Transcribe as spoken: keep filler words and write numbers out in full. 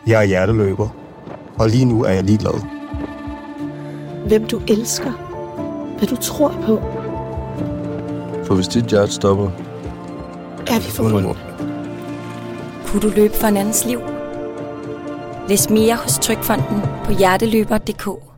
Jeg er hjerteløber, og lige nu er jeg ligeglad. Hvem du elsker. Hvad du tror på. For hvis dit hjerte stopper, er vi forbundet. Kunne du løbe for en andens liv? Læs mere hos Trygfonden på hjerteløber punktum d k.